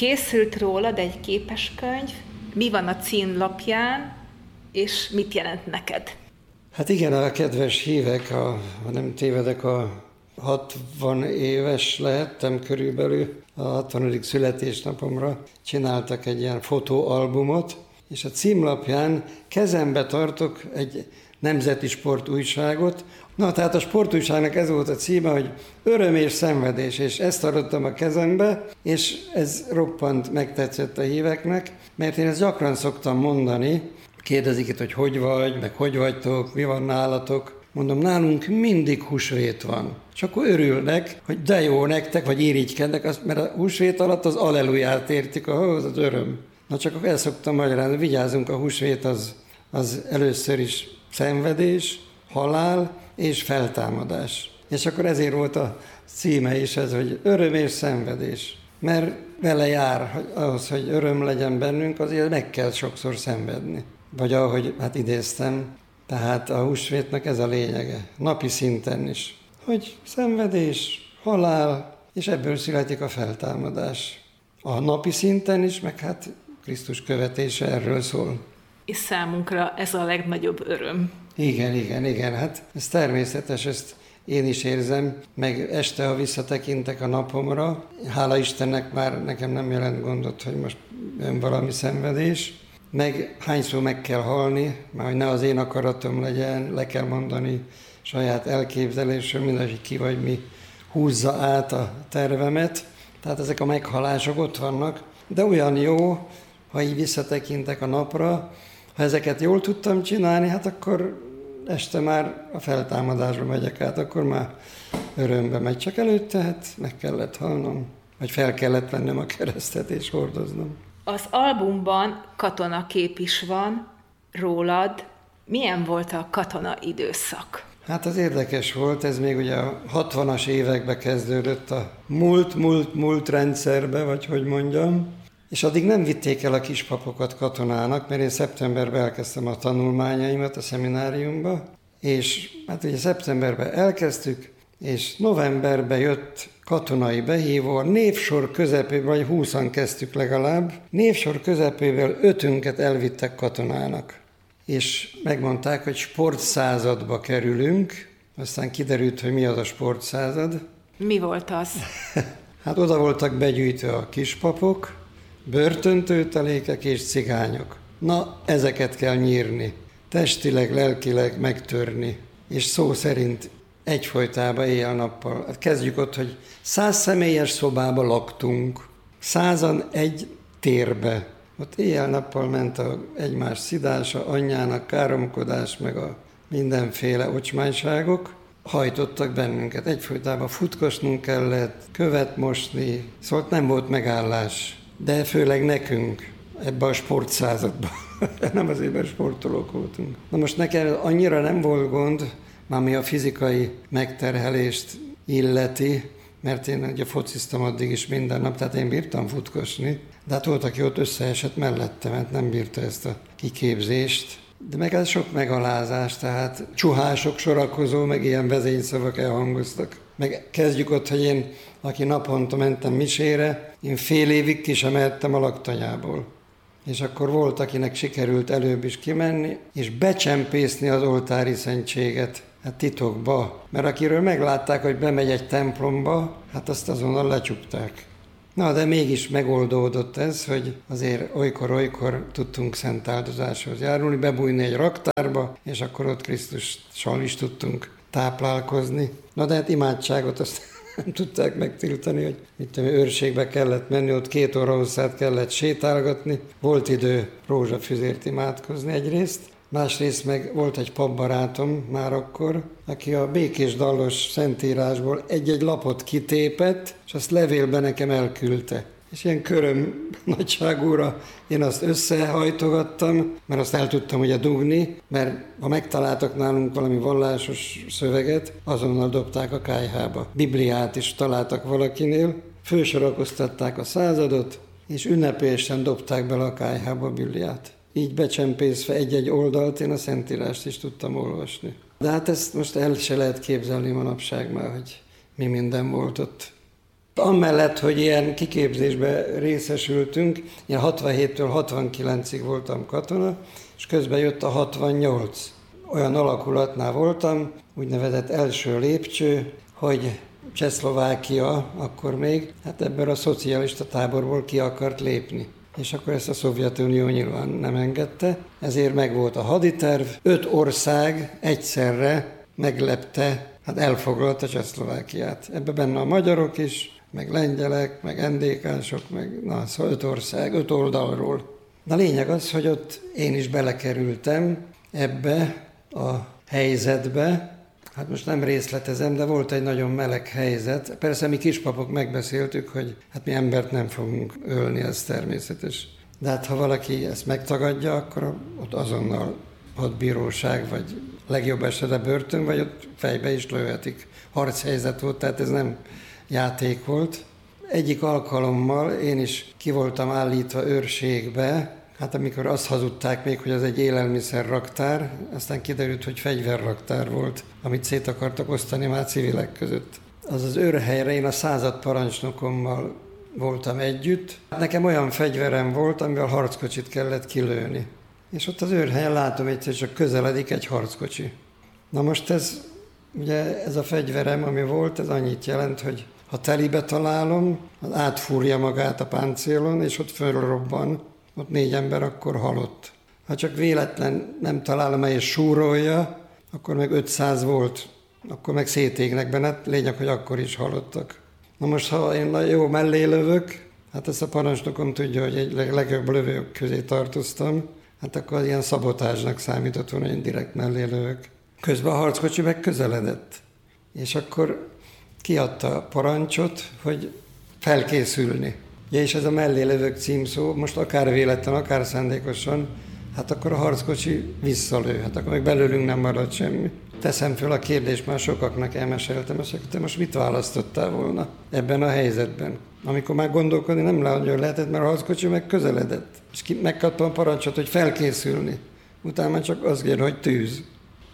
Készült rólad egy képeskönyv, mi van a címlapján, és mit jelent neked? Hát igen, a kedves hívek, ha nem tévedek, a 60 éves lehettem körülbelül, a 60. születésnapomra csináltak egy ilyen fotóalbumot, és a címlapján kezembe tartok egy nemzeti sportújságot. Na, tehát a sportújságnak ez volt a címe, hogy Öröm és szenvedés, és ezt tartottam a kezembe, és ez roppant megtetszett a híveknek, mert én ezt gyakran szoktam mondani, kérdezik itt, hogy vagy, meg hogy vagytok, mi van nálatok. Mondom, nálunk mindig húsvét van. És akkor örülnek, hogy de jó nektek, vagy irigykednek, mert a húsvét alatt az alleluját értik, ahhoz az öröm. Na csak akkor el szoktam magyarázni, vigyázzunk, a húsvét az először is szenvedés, halál és feltámadás. És akkor ezért volt a címe is ez, hogy öröm és szenvedés. Mert vele jár, hogy ahhoz, hogy öröm legyen bennünk, azért meg kell sokszor szenvedni. Vagy ahogy idéztem, tehát a húsvétnek ez a lényege, napi szinten is. Hogy szenvedés, halál, és ebből születik a feltámadás. A napi szinten is, meg hát Krisztus követése erről szól. És számunkra ez a legnagyobb öröm. Igen, hát ez természetes, ezt én is érzem, meg este, ha visszatekintek a napomra, hála Istennek már nekem nem jelent gondot, hogy most jön valami szenvedés, meg hányszor meg kell halni, már hogy ne az én akaratom legyen, le kell mondani saját elképzelésről, mindegy, ki vagy mi húzza át a tervemet, tehát ezek a meghalások ott vannak, de olyan jó, ha így visszatekintek a napra, ha ezeket jól tudtam csinálni, hát akkor este már a feltámadásba megyek át, akkor már örömbe megy. Csak előtte hát meg kellett halnom, vagy fel kellett vennem a keresztet és hordoznom. Az albumban katonakép is van rólad. Milyen volt a katona időszak? Hát az érdekes volt, ez még ugye a 60-as évekbe kezdődött a múlt rendszerbe, vagy hogy mondjam, és addig nem vitték el a kispapokat katonának, mert én szeptemberben elkezdtem a tanulmányaimat a szemináriumba, és hát ugye szeptemberben elkezdtük, és novemberben jött katonai behívó, a névsor közepéből, vagy 20-an kezdtük legalább, névsor közepéből 5-ünket elvittek katonának. És megmondták, hogy sportszázadba kerülünk, aztán kiderült, hogy mi az a sportszázad. Mi volt az? Hát oda voltak begyűjtve a kispapok, börtöntőtelékek és cigányok. Na, ezeket kell nyírni, testileg, lelkileg megtörni, és szó szerint egyfolytában éjjel-nappal. Hát kezdjük ott, hogy 100 személyes szobába laktunk, 100-an egy térbe. Ott éjjel-nappal ment a egymás szidása, anyjának káromkodás, meg a mindenféle ocsmányságok. Hajtottak bennünket, egyfolytában futkosnunk kellett, követ mosni, szóval nem volt megállás. De főleg nekünk, ebbe a sportszázadban. Nem azért, mert sportolók voltunk. Na most nekem annyira nem volt gond, ami a fizikai megterhelést illeti, mert én ugye fociztam addig is minden nap, tehát én bírtam futkosni, de hát volt, aki ott összeesett mellettem, mert nem bírta ezt a kiképzést. De meg ez sok megalázás, tehát csuhások sorakozó, meg ilyen vezényszavak elhangoztak. Meg kezdjük ott, hogy én, aki naponta mentem misére, én fél évig ki sem mehettem a laktanyából. És akkor volt, akinek sikerült előbb is kimenni, és becsempészni az oltári szentséget, hát titokba. Mert akiről meglátták, hogy bemegy egy templomba, hát azt azonnal lecsukták. Na, de mégis megoldódott ez, hogy azért olykor tudtunk szent áldozáshoz járulni, bebújni egy raktárba, és akkor ott Krisztussal is tudtunk táplálkozni. Na, de hát imádságot azt nem tudták megtiltani, hogy őrségbe kellett menni, ott 2 óra hosszát kellett sétálgatni. Volt idő rózsafüzért imádkozni egyrészt, másrészt meg volt egy papbarátom már akkor, aki a Békés Dallos szentírásból egy-egy lapot kitépett, és azt levélbe nekem elküldte. És ilyen köröm nagyságúra én azt összehajtogattam, mert azt el tudtam ugye dugni, mert ha megtaláltak nálunk valami vallásos szöveget, azonnal dobták a kályhába. Bibliát is találtak valakinél, fölsorakoztatták a századot, és ünnepélyesen dobták bele a kályhába a Bibliát. Így becsempészve egy-egy oldalt én a Szentírást is tudtam olvasni. De hát ezt most el se lehet képzelni manapság már, hogy mi minden volt ott. Amellett, hogy ilyen kiképzésbe részesültünk, én 67-től 69-ig voltam katona, és közben jött a 68. Olyan alakulatnál voltam, úgynevezett első lépcső, hogy Csehszlovákia akkor még, hát ebből a szocialista táborból ki akart lépni. És akkor ezt a Szovjetunió nyilván nem engedte, ezért megvolt a haditerv. 5 ország egyszerre meglepte, hát elfoglalta Csehszlovákiát. Ebben benne a magyarok is, meg lengyelek, meg NDK-sok, szóval 5 ország, 5 oldalról. Na lényeg az, hogy ott én is belekerültem ebbe a helyzetbe. Hát most nem részletezem, de volt egy nagyon meleg helyzet. Persze mi kispapok megbeszéltük, hogy hát mi embert nem fogunk ölni, ez természetes. De hát ha valaki ezt megtagadja, akkor ott azonnal hadbíróság, vagy legjobb esetben börtön, vagy ott fejbe is lőhetik. Harchelyzet volt, tehát ez nem játék volt. Egyik alkalommal én is ki voltam állítva őrségbe, hát amikor azt hazudták még, hogy az egy élelmiszerraktár, aztán kiderült, hogy fegyverraktár volt, amit szét akartak osztani már civilek között. Az őrhelyre én a századparancsnokommal voltam együtt. Nekem olyan fegyverem volt, amivel harckocsit kellett kilőni. És ott az őrhelyen látom egyszer csak közeledik egy harckocsi. Na most ez a fegyverem, ami volt, ez annyit jelent, hogy ha telibe találom, az átfúrja magát a páncélon, és ott fölrobban. Ott 4 ember akkor halott. Ha csak véletlen nem találom el és súrolja, akkor meg 500 volt, akkor meg szétégnek benne, lényeg, hogy akkor is halottak. Na most, ha én jó mellé lövök, hát ezt a parancsnokom tudja, hogy egy legjobb lövők közé tartoztam, hát akkor az ilyen szabotázsnak számított volna, hogy én direkt mellé lövök. Közben a harckocsi meg közeledett, és akkor kiadta a parancsot, hogy felkészülni. Ja, és ez a mellé lövök címszó, most akár véletlen, akár szándékosan, hát akkor a harckocsi visszalő, hát akkor meg belőlünk nem marad semmi. Teszem föl a kérdést, már sokaknak elmeséltem, azt mondja, te most mit választottál volna ebben a helyzetben? Amikor már gondolkodni nem nagyon lehetett, mert a harckocsi meg közeledett. És megkaptam a parancsot, hogy felkészülni. Utána csak az kér, hogy tűz.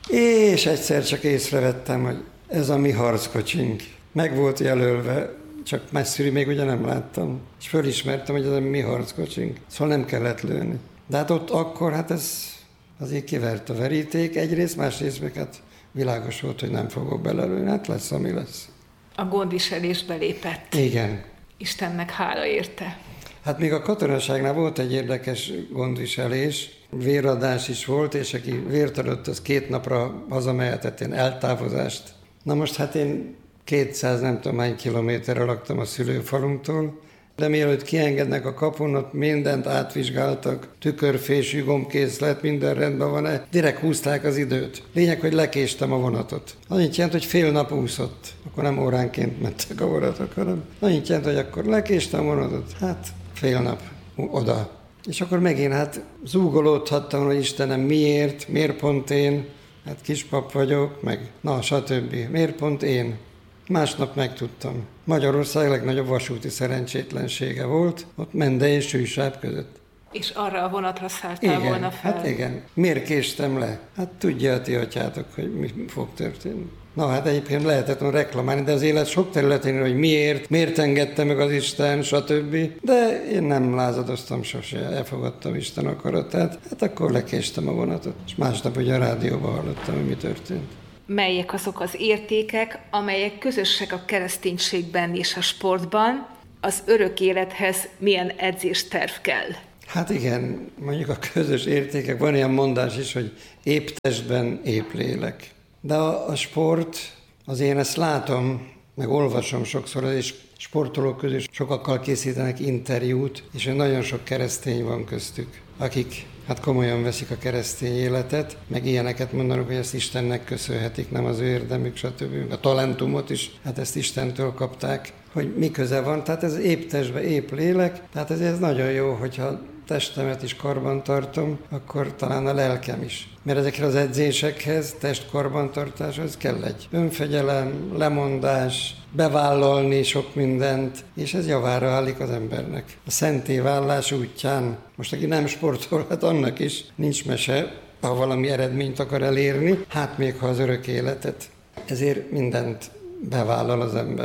És egyszer csak észrevettem, hogy ez a mi harckocsink. Meg volt jelölve, csak messziről még ugye nem láttam. És fölismertem, hogy ez a mi harckocsink. Szóval nem kellett lőni. De hát ott akkor, hát ez azért kivert a veríték egyrészt, másrészt meg hát világos volt, hogy nem fogok belelőni. Hát lesz, ami lesz. A gondviselésbe lépett. Igen. Istennek hála érte. Hát még a katonaságnál volt egy érdekes gondviselés. Véradás is volt, és aki vért adott, az 2 napra hazamehetett ilyen eltávozást. Na most hát én 200 nem tudom hány kilométerre laktam a szülőfalunktól, de mielőtt kiengednek a kapun, ott mindent átvizsgáltak, tükörfésű, gombkészlet, minden rendben van-e, direkt húzták az időt. Lényeg, hogy lekéstem a vonatot. Annyit jelent, hogy fél nap úszott. Akkor nem óránként mentek a vonatok, hanem annyit jelent, hogy akkor lekéstem a vonatot. Hát fél nap oda. És akkor megint hát zúgolódhattam, hogy Istenem miért pont én, hát kispap vagyok, meg stb. Miért pont én? Másnap megtudtam. Magyarország legnagyobb vasúti szerencsétlensége volt, ott Mende és Sűsáb között. És arra a vonatra szálltál volna fel? Hát igen. Miért késtem le? Hát tudja a ti atyátok, hogy mi fog történni. Na hát egyébként lehetett volna reklamálni, de az élet sok területén, hogy miért engedte meg az Isten, stb. De én nem lázadoztam sose, elfogadtam Isten akaratát. Hát akkor lekéstem a vonatot, és másnap ugye a rádióban hallottam, hogy mi történt. Melyek azok az értékek, amelyek közösek a kereszténységben és a sportban, az örök élethez milyen edzésterv kell? Hát igen, mondjuk a közös értékek, van ilyen mondás is, hogy épp testben, épp lélek. De a sport, azért én ezt látom, meg olvasom sokszor, és sportolók közül sokakkal készítenek interjút, és nagyon sok keresztény van köztük, akik hát komolyan veszik a keresztény életet, meg ilyeneket mondanak, hogy ezt Istennek köszönhetik, nem az ő érdemük, stb. A talentumot is, hát ezt Istentől kapták, hogy mi köze van. Tehát ez épp testben, épp lélek, tehát ez nagyon jó, hogyha testemet is karban tartom, akkor talán a lelkem is. Mert ezekre az edzésekhez, testkarbantartáshoz kell egy önfegyelem, lemondás, bevállalni sok mindent, és ez javára állik az embernek. A szentévállás útján, most aki nem sportol, hát annak is nincs mese, ha valami eredményt akar elérni, hát még ha az örök életet. Ezért mindent bevállal az ember.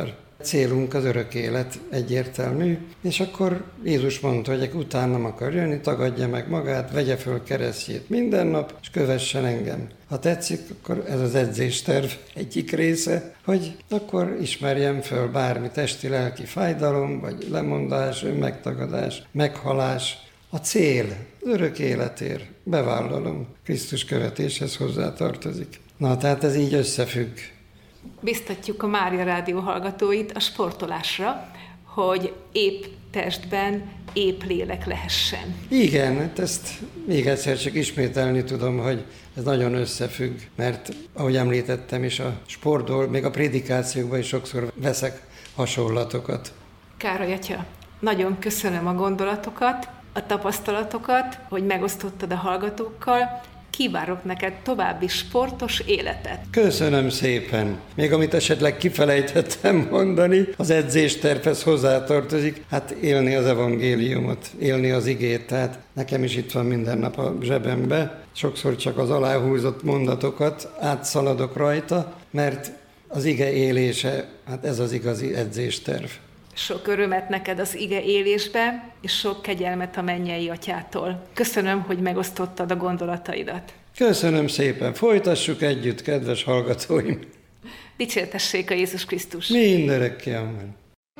célunk az örök élet, egyértelmű, és akkor Jézus mondta, hogy aki utánam akar jönni, tagadja meg magát, vegye föl keresztjét minden nap, és kövessen engem. Ha tetszik, akkor ez az edzésterv egyik része, hogy akkor ismerjem föl bármi testi-lelki fájdalom, vagy lemondás, önmegtagadás, meghalás. A cél, az örök életér, bevállalom, Krisztus követéshez hozzátartozik. Na, tehát ez így összefügg. Biztatjuk a Mária Rádió hallgatóit a sportolásra, hogy épp testben, épp lélek lehessen. Igen, ezt még egyszer csak ismételni tudom, hogy ez nagyon összefügg, mert ahogy említettem is, a sportból, még a prédikációkban is sokszor veszek hasonlatokat. Károly atya, nagyon köszönöm a gondolatokat, a tapasztalatokat, hogy megosztottad a hallgatókkal. Kívánok neked további sportos életet. Köszönöm szépen. Még amit esetleg kifelejtettem mondani, az edzéstervhez hozzátartozik, hát élni az evangéliumot, élni az igét. Tehát nekem is itt van minden nap a zsebembe. Sokszor csak az aláhúzott mondatokat átszaladok rajta, mert az ige élése, hát ez az igazi edzésterv. Sok örömet neked az ige élésbe, és sok kegyelmet a mennyei atyától. Köszönöm, hogy megosztottad a gondolataidat. Köszönöm szépen. Folytassuk együtt, kedves hallgatóim. Dicsértessék a Jézus Krisztus. Mindörökké, amen.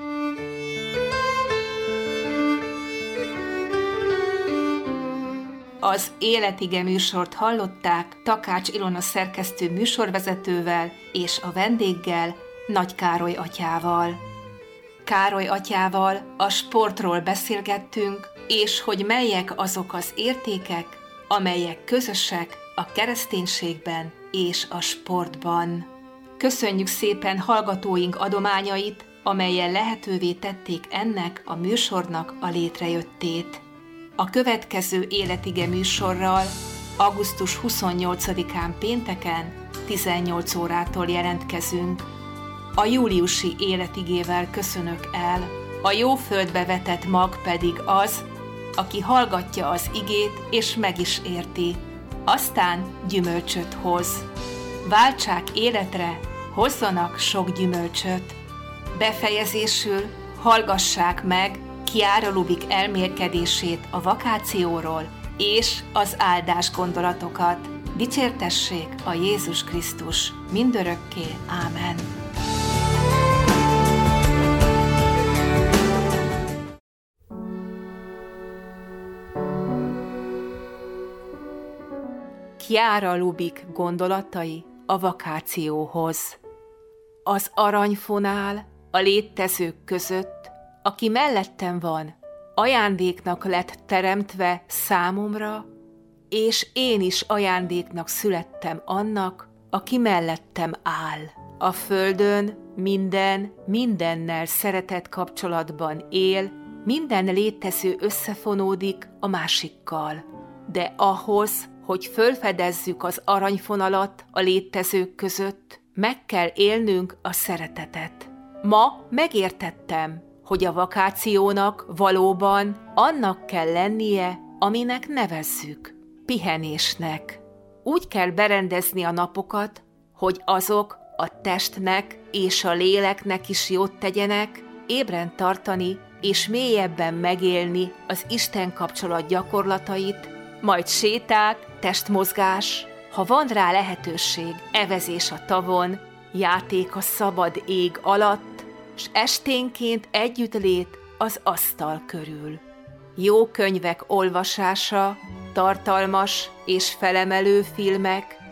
Az Életige műsort hallották Takács Ilona szerkesztő műsorvezetővel és a vendéggel, Nagy Károly atyával. Károly atyával a sportról beszélgettünk, és hogy melyek azok az értékek, amelyek közösek a kereszténységben és a sportban. Köszönjük szépen hallgatóink adományait, amellyel lehetővé tették ennek a műsornak a létrejöttét. A következő Életige műsorral augusztus 28-án pénteken 18 órától jelentkezünk. A júliusi életigével köszönök el, a jó földbe vetett mag pedig az, aki hallgatja az igét és meg is érti, aztán gyümölcsöt hoz. Váltsák életre, hozzanak sok gyümölcsöt. Befejezésül hallgassák meg Chiara Lubich elmélkedését a vakációról és az áldás gondolatokat. Dicsértessék a Jézus Krisztus mindörökké. Ámen. Chiara Lubich gondolatai a vakációhoz. Az aranyfonál a létezők között, aki mellettem van, ajándéknak lett teremtve számomra, és én is ajándéknak születtem annak, aki mellettem áll. A földön mindennel szeretett kapcsolatban él, minden létező összefonódik a másikkal. De ahhoz, hogy fölfedezzük az aranyfonalat a létezők között, meg kell élnünk a szeretetet. Ma megértettem, hogy a vakációnak valóban annak kell lennie, aminek nevezzük, pihenésnek. Úgy kell berendezni a napokat, hogy azok a testnek és a léleknek is jót tegyenek, ébren tartani és mélyebben megélni az Isten kapcsolat gyakorlatait, majd séták, testmozgás, ha van rá lehetőség, evezés a tavon, játék a szabad ég alatt, s esténként együttlét az asztal körül. Jó könyvek olvasása, tartalmas és felemelő filmek,